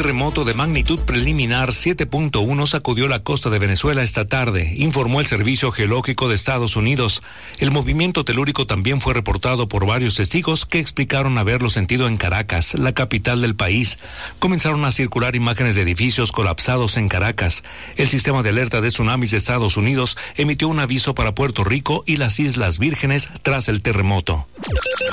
terremoto de magnitud preliminar 7.1 sacudió la costa de Venezuela esta tarde, informó el Servicio Geológico de Estados Unidos. El movimiento telúrico también fue reportado por varios testigos que explicaron haberlo sentido en Caracas, la capital del país. Comenzaron a circular imágenes de edificios colapsados en Caracas. El sistema de alerta de tsunamis de Estados Unidos emitió un aviso para Puerto Rico y las Islas Vírgenes tras el terremoto.